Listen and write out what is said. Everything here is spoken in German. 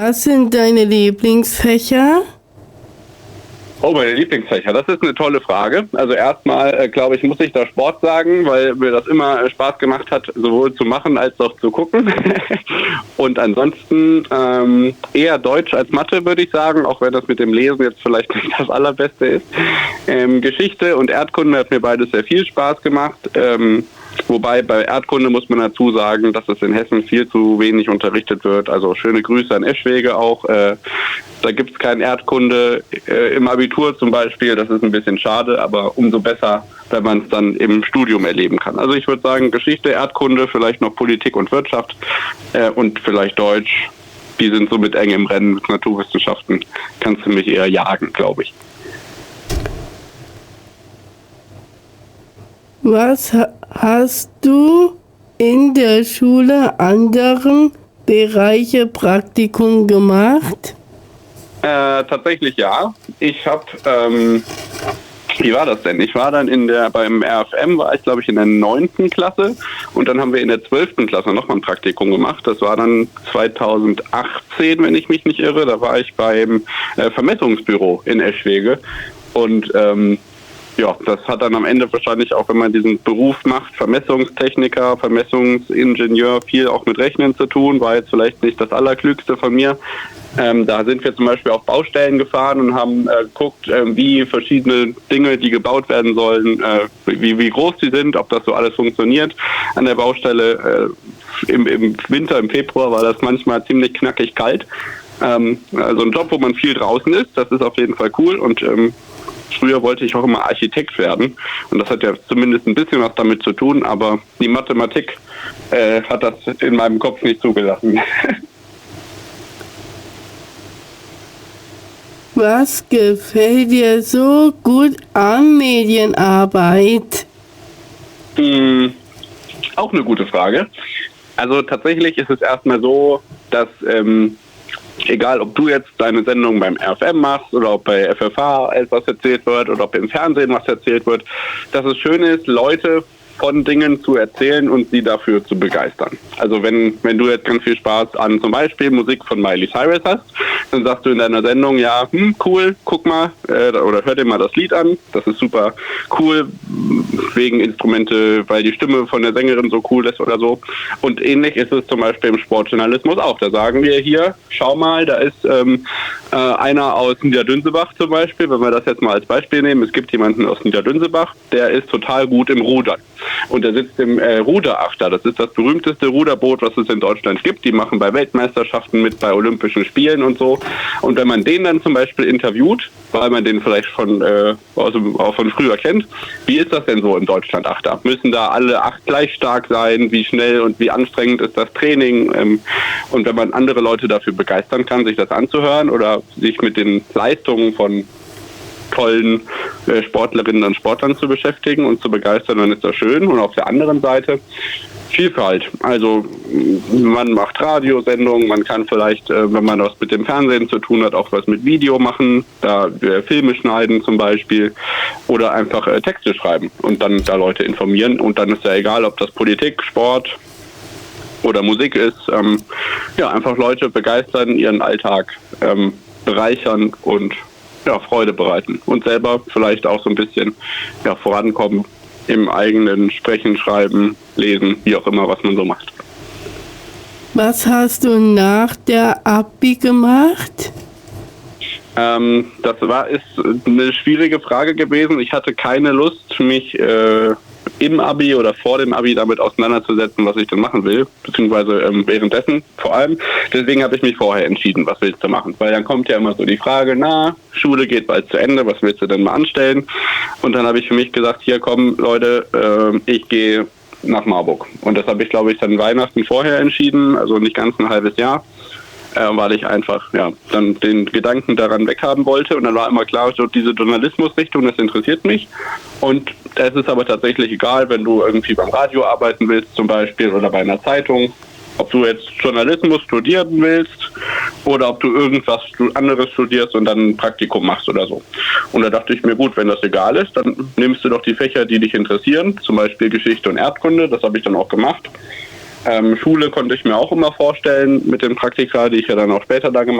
Was sind deine Lieblingsfächer? Oh, meine Lieblingsfächer, das ist eine tolle Frage. Also erstmal, glaube ich, muss ich da Sport sagen, weil mir das immer Spaß gemacht hat, sowohl zu machen als auch zu gucken. Und ansonsten eher Deutsch als Mathe, würde ich sagen, auch wenn das mit dem Lesen jetzt vielleicht nicht das Allerbeste ist. Geschichte und Erdkunde hat mir beides sehr viel Spaß gemacht. Wobei bei Erdkunde muss man dazu sagen, dass es in Hessen viel zu wenig unterrichtet wird. Also schöne Grüße an Eschwege auch. Da gibt es keine Erdkunde im Abitur zum Beispiel. Das ist ein bisschen schade, aber umso besser, wenn man es dann im Studium erleben kann. Also ich würde sagen Geschichte, Erdkunde, vielleicht noch Politik und Wirtschaft und vielleicht Deutsch. Die sind so mit eng im Rennen. Mit Naturwissenschaften kannst du mich eher jagen, glaube ich. Was hast du in der Schule anderen Bereiche Praktikum gemacht? Tatsächlich ja. Ich habe, wie war das denn? Ich war dann beim RFM war ich glaube ich in der 9. Klasse und dann haben wir in der 12. Klasse nochmal ein Praktikum gemacht. Das war dann 2018, wenn ich mich nicht irre. Da war ich beim Vermessungsbüro in Eschwege und ja, das hat dann am Ende wahrscheinlich auch, wenn man diesen Beruf macht, Vermessungstechniker, Vermessungsingenieur, viel auch mit Rechnen zu tun, war jetzt vielleicht nicht das Allerklügste von mir. Da sind wir zum Beispiel auf Baustellen gefahren und haben geguckt, wie verschiedene Dinge, die gebaut werden sollen, wie groß die sind, ob das so alles funktioniert an der Baustelle. Im Winter, im Februar war das manchmal ziemlich knackig kalt. Also ein Job, wo man viel draußen ist, das ist auf jeden Fall cool und früher wollte ich auch immer Architekt werden und das hat ja zumindest ein bisschen was damit zu tun, aber die Mathematik hat das in meinem Kopf nicht zugelassen. Was gefällt dir so gut an Medienarbeit? Auch eine gute Frage. Also tatsächlich ist es erstmal so, dass egal, ob du jetzt deine Sendung beim RFM machst oder ob bei FFH etwas erzählt wird oder ob im Fernsehen was erzählt wird, dass es schön ist, Leute von Dingen zu erzählen und sie dafür zu begeistern. Also wenn du jetzt ganz viel Spaß an zum Beispiel Musik von Miley Cyrus hast, dann sagst du in deiner Sendung, ja, cool, guck mal oder hör dir mal das Lied an, das ist super cool, wegen Instrumente, weil die Stimme von der Sängerin so cool ist oder so. Und ähnlich ist es zum Beispiel im Sportjournalismus auch. Da sagen wir hier, schau mal, da ist einer aus Niederdünnsebach zum Beispiel, wenn wir das jetzt mal als Beispiel nehmen, es gibt jemanden aus Niederdünnsebach, der ist total gut im Rudern. Und der sitzt im Ruderachter. Das ist das berühmteste Ruderboot, was es in Deutschland gibt. Die machen bei Weltmeisterschaften mit, bei Olympischen Spielen und so. Und wenn man den dann zum Beispiel interviewt, weil man den vielleicht auch von früher kennt, wie ist das denn so im Deutschlandachter? Müssen da alle 8 gleich stark sein? Wie schnell und wie anstrengend ist das Training? Und wenn man andere Leute dafür begeistern kann, sich das anzuhören oder sich mit den Leistungen von tollen Sportlerinnen und Sportlern zu beschäftigen und zu begeistern, dann ist das schön. Und auf der anderen Seite Vielfalt. Also man macht Radiosendungen, man kann vielleicht, wenn man was mit dem Fernsehen zu tun hat, auch was mit Video machen, da Filme schneiden zum Beispiel oder einfach Texte schreiben und dann da Leute informieren. Und dann ist ja egal, ob das Politik, Sport oder Musik ist. Ja, einfach Leute begeistern, ihren Alltag bereichern und ja, Freude bereiten und selber vielleicht auch so ein bisschen vorankommen im eigenen Sprechen, Schreiben, Lesen, wie auch immer, was man so macht. Was hast du nach der Abi gemacht? Das ist eine schwierige Frage gewesen. Ich hatte keine Lust, mich im Abi oder vor dem Abi damit auseinanderzusetzen, was ich denn machen will, beziehungsweise währenddessen vor allem. Deswegen habe ich mich vorher entschieden, was willst du machen? Weil dann kommt ja immer so die Frage, Schule geht bald zu Ende, was willst du denn mal anstellen? Und dann habe ich für mich gesagt, hier kommen Leute, ich gehe nach Marburg. Und das habe ich, glaube ich, dann Weihnachten vorher entschieden, also nicht ganz ein halbes Jahr. Weil ich einfach dann den Gedanken daran weghaben wollte. Und dann war immer klar, so diese Journalismusrichtung, das interessiert mich. Und es ist aber tatsächlich egal, wenn du irgendwie beim Radio arbeiten willst zum Beispiel oder bei einer Zeitung, ob du jetzt Journalismus studieren willst oder ob du irgendwas anderes studierst und dann ein Praktikum machst oder so. Und da dachte ich mir, gut, wenn das egal ist, dann nimmst du doch die Fächer, die dich interessieren, zum Beispiel Geschichte und Erdkunde, das habe ich dann auch gemacht. Schule konnte ich mir auch immer vorstellen mit den Praktika, die ich ja dann auch später da gemacht habe.